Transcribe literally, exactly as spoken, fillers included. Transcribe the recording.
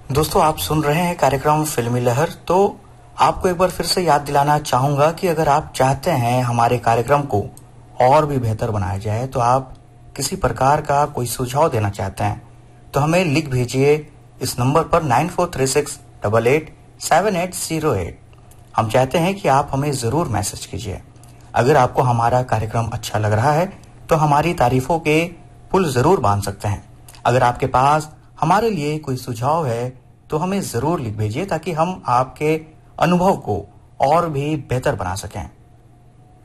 दोस्तों, आप सुन रहे हैं कार्यक्रम फिल्मी लहर। तो आपको एक बार फिर से याद दिलाना चाहूंगा कि अगर आप चाहते हैं हमारे कार्यक्रम को और भी बेहतर बनाया जाए, तो आप किसी प्रकार का कोई सुझाव देना चाहते हैं तो हमें लिख भेजिए इस नंबर पर nine four three six double eight seven eight zero eight. हम चाहते हैं कि आप हमें जरूर मैसेज कीजिए। अगर आपको हमारा कार्यक्रम अच्छा लग रहा है तो हमारी तारीफों के पुल जरूर बांध सकते हैं। अगर आपके पास हमारे लिए कोई सुझाव है तो हमें जरूर लिख भेजिए ताकि हम आपके अनुभव को और भी बेहतर बना सकें।